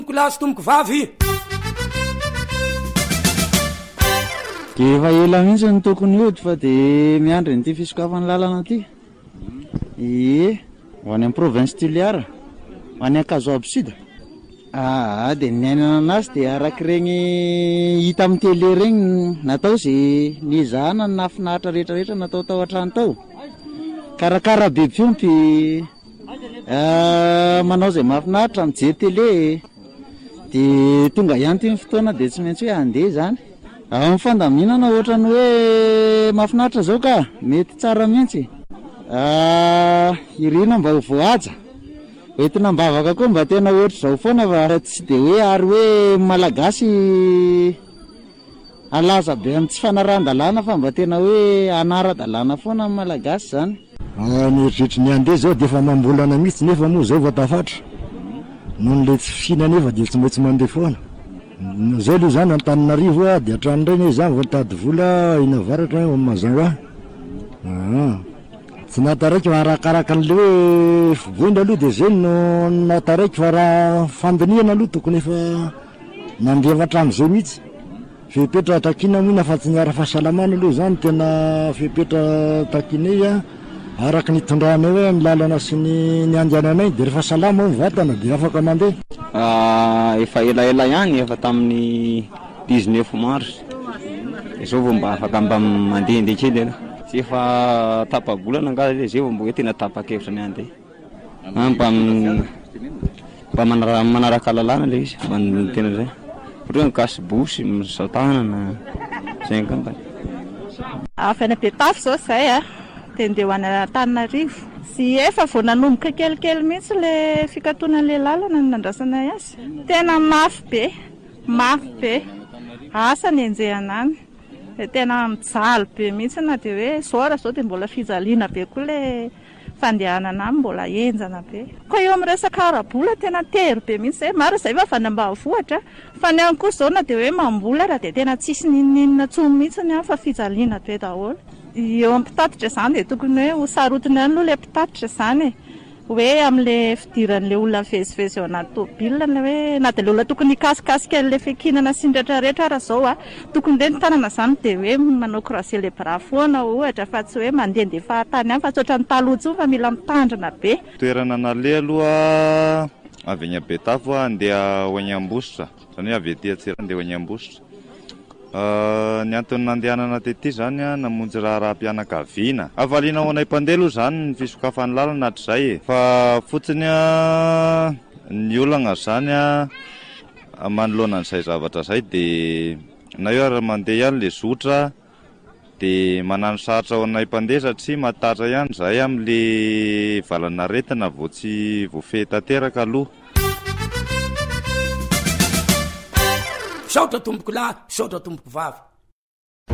Lasy tomboko vavy de efa ela mihitsy ny tokony hody fa de miandry n'ity fisokafany lalana ty ho any amin'ny province Toliara ho any Ankazo aby sud de ny ainana anazy de araky regny hita amin'ny télé regny natao zay nizahana ny nafinahitra rehetrarehetra natao tao an-trano tao karakara be fiompy manao zay mahafinahitra mijery télé de tonga ihany ty ny fotoana de tsy maintsy hoe andeha zany amin'ny fandaminana ohatrany hoe mahafinahitra zao ka mety tsara mihitsy irina mba ho voaja entina mbavaka koa mba tena ohatry zao foana fa tsy de hoe ary hoe malagasy alaza be amin'ny tsy fanaran-dalàna fa mba tena hoe anara-dalàna foana amin'ny malagasy zany Nitritry ny andeha zao de efa mambolana mihitsy nefa moa zao vao tafatra noho le tsy fihina nefa de tsy maintsy mandeha foana zao aloha zany Antananarivo de hatrany reny zany vao tady vola inavaratra mazava tsy nataraiky fa arakaraka an'le hoe voina aloha de zay no nataraiky fa raha fandiniana aloha tokony efa nandevatra am'izay mihitsy fepetra takina mihina fa tsy niara fahasalamana aloha zany tena fepetra takina araky nitondrana hoe amin'ny lalana sy ny andiananay de rehefa salama ny vatana de afaka mandeha efa elaela ihany efa tamin'ny 19 mars zao vao mba afaka mba mandehandeha kely ela tsy efa tapa-bolana nga zay vao mba hoe tena tapa-kevitra ny andeha mba manaraka lalàna le izy mba tena zay ohatra ny kasibosy misatanana zay angambany afana betafy zao zay de ndeha ho any Antananarivo sy efa vao nanomboka kelikely mihitsy le fikatoanan'le lalana ny nandrasana azy tena mafy be asa ny enjehana any de tena mijaly be mihitsy na de hoe zora zao de mbola fijaliana be koa le fandehanana any mbola enjana be koa eo amin'ny resaka arabola tena tery be mihitsy maro zay fa vanambavohatra fa ny any koa zao na de hoe mambola raha de tena tsisy ninina tsony mihitsy ny fa fijaliana be daholo eo ampitatitra zany de tokony hoe ho sarotiny any aloha le mpitatitra zany hoe amin'le fidiran'le olona vezivezy eo anaty tômôbila hoe na de le olona tokony hikasikasika le fikinana sy ndratrarehetra raha zao tokony le ny tanana zany de hoe manao croisé les bras foana ohatra fa tsy hoe mandehandeha fahatany any fa tsy ohatra ny taloha tsony fa mila mitandrina be toerana nale aloha avy any Betafo andeha ho any Ambositra zany hoe avy ety Antsirabe andeha ho any Ambositra ny antony nandehanana tety zany namonjy raharaham-pianakaviana avaliana ho anay mpandeha aloha zany ny fisokafany lalana hatrizay fa fotsiny ny olana zany manoloana n'izay zavatra zay de na eo ary mandeha ihany le zotra de manano sarotra ho anay mpandeha satria matatra ihany zay amin'le valana retina vao tsy voafehy tanteraka aloha saotra tomboko lahy saotra tomboko vavy